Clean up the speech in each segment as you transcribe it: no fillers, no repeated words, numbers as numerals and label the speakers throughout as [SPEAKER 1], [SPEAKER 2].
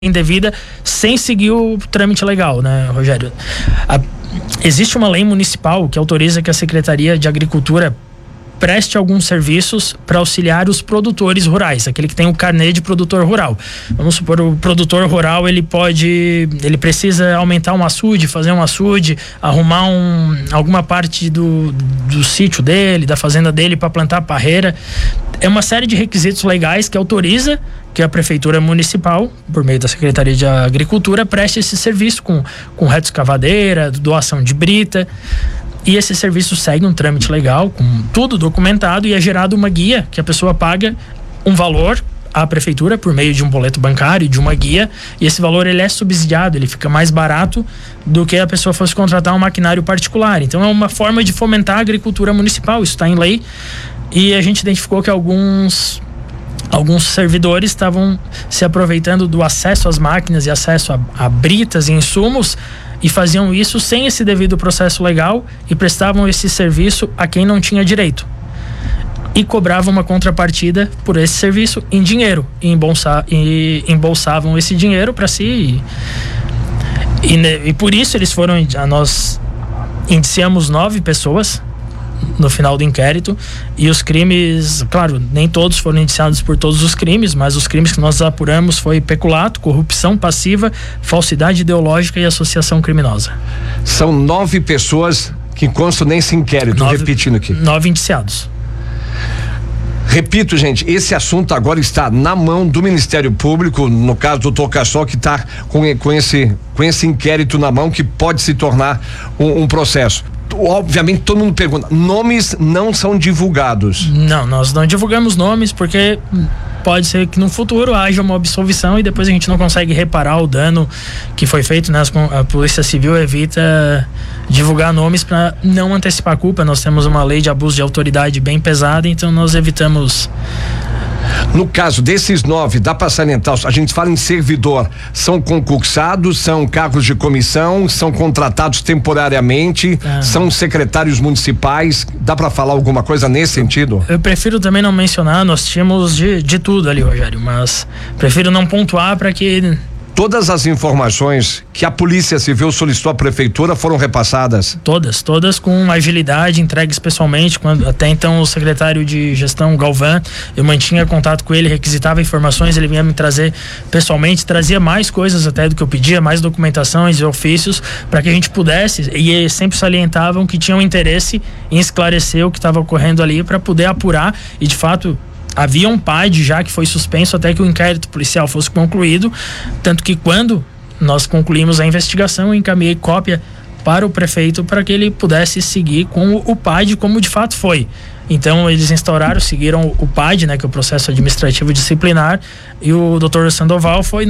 [SPEAKER 1] indevida sem seguir o trâmite legal, né, Rogério? Existe uma lei municipal que autoriza que a Secretaria de Agricultura preste alguns serviços para auxiliar os produtores rurais, aquele que tem o carnê de produtor rural. Vamos supor, o produtor rural, ele precisa aumentar um açude, fazer um açude, arrumar alguma parte do sítio dele, da fazenda dele para plantar parreira. É uma série de requisitos legais que autoriza que a Prefeitura Municipal, por meio da Secretaria de Agricultura, preste esse serviço com retroescavadeira, doação de brita. E esse serviço segue um trâmite legal, com tudo documentado, e é gerado uma guia que a pessoa paga um valor à prefeitura por meio de um boleto bancário, de uma guia, e esse valor ele é subsidiado, ele fica mais barato do que a pessoa fosse contratar um maquinário particular. Então é uma forma de fomentar a agricultura municipal, isso está em lei, e a gente identificou que alguns servidores estavam se aproveitando do acesso às máquinas e acesso a britas e insumos, e faziam isso sem esse devido processo legal e prestavam esse serviço a quem não tinha direito. E cobravam uma contrapartida por esse serviço em dinheiro. E embolsavam esse dinheiro para si. E por isso nós indiciamos 9 pessoas no final do inquérito, e os crimes, claro, nem todos foram indiciados por todos os crimes, mas os crimes que nós apuramos foi peculato, corrupção passiva, falsidade ideológica e associação criminosa.
[SPEAKER 2] São 9 pessoas que constam nesse inquérito, repetindo aqui. 9
[SPEAKER 1] indiciados.
[SPEAKER 2] Repito, gente, esse assunto agora está na mão do Ministério Público, no caso do Tocassó, que está com esse inquérito na mão, que pode se tornar um processo. Obviamente todo mundo pergunta, nomes não são divulgados?
[SPEAKER 1] Não, nós não divulgamos nomes porque pode ser que no futuro haja uma absolvição e depois a gente não consegue reparar o dano que foi feito, né? A Polícia Civil evita divulgar nomes para não antecipar a culpa. Nós temos uma lei de abuso de autoridade bem pesada, então nós evitamos.
[SPEAKER 2] No caso desses 9, dá para salientar, a gente fala em servidor, são concursados, são cargos de comissão, são contratados temporariamente, são secretários municipais, dá para falar alguma coisa nesse sentido?
[SPEAKER 1] Eu prefiro também não mencionar, nós tínhamos de tudo ali, Rogério, mas prefiro não pontuar para que...
[SPEAKER 2] Todas as informações que a Polícia Civil solicitou à Prefeitura foram repassadas?
[SPEAKER 1] Todas com agilidade, entregues pessoalmente. Até então o secretário de gestão, Galvão, eu mantinha contato com ele, requisitava informações, ele vinha me trazer pessoalmente, trazia mais coisas até do que eu pedia, mais documentações e ofícios, para que a gente pudesse, e sempre salientavam que tinham interesse em esclarecer o que estava ocorrendo ali, para poder apurar, e de fato havia um PAD já que foi suspenso até que o inquérito policial fosse concluído, tanto que quando nós concluímos a investigação, eu encaminhei cópia para o prefeito para que ele pudesse seguir com o PAD como de fato foi. Então eles seguiram o PAD, né, que é o processo administrativo disciplinar, e o Dr. Sandoval foi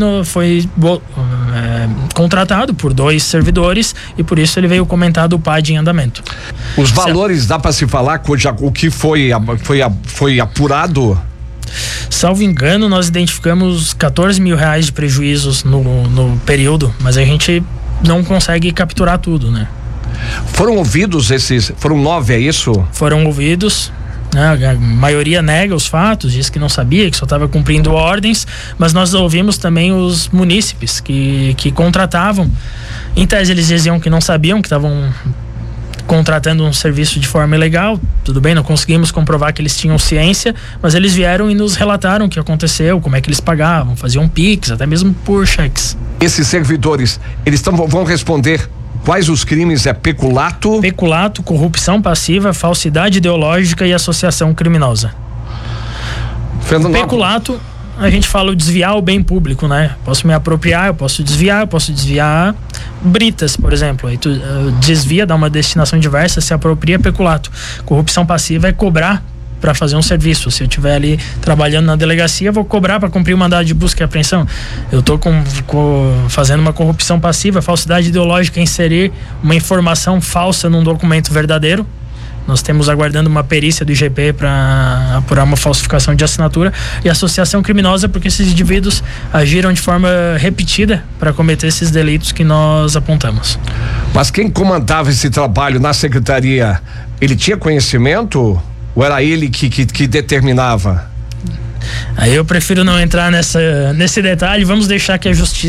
[SPEAKER 1] contratado por 2 servidores, e por isso ele veio comentar do PAD em andamento.
[SPEAKER 2] Os valores, dá para se falar o que foi apurado?
[SPEAKER 1] Salvo engano, nós identificamos 14 mil reais de prejuízos no período, mas a gente não consegue capturar tudo, né?
[SPEAKER 2] Foram ouvidos foram 9, é isso?
[SPEAKER 1] Foram ouvidos, né? A maioria nega os fatos, diz que não sabia, que só estava cumprindo ordens, mas nós ouvimos também os munícipes que contratavam. Em tese eles diziam que não sabiam, que estavam contratando um serviço de forma ilegal. Tudo bem, não conseguimos comprovar que eles tinham ciência, mas eles vieram e nos relataram o que aconteceu, como é que eles pagavam, faziam PIX, até mesmo por cheques.
[SPEAKER 2] Esses servidores, eles vão responder quais os crimes? É peculato?
[SPEAKER 1] Peculato, corrupção passiva, falsidade ideológica e associação criminosa. Peculato, a gente fala o desviar o bem público, né? Posso me apropriar, eu posso desviar britas, por exemplo. Aí tu desvia, dá uma destinação diversa, se apropria, peculato. Corrupção passiva é cobrar para fazer um serviço. Se eu estiver ali trabalhando na delegacia, vou cobrar para cumprir o mandado de busca e apreensão. Eu estou fazendo uma corrupção passiva, falsidade ideológica, inserir uma informação falsa num documento verdadeiro. Nós temos aguardando uma perícia do IGP para apurar uma falsificação de assinatura, e associação criminosa porque esses indivíduos agiram de forma repetida para cometer esses delitos que nós apontamos.
[SPEAKER 2] Mas quem comandava esse trabalho na secretaria, ele tinha conhecimento ou era ele que determinava?
[SPEAKER 1] Aí eu prefiro não entrar nesse detalhe, vamos deixar que a justiça